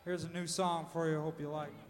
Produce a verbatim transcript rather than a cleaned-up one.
Here's a new song for you. Hope you like.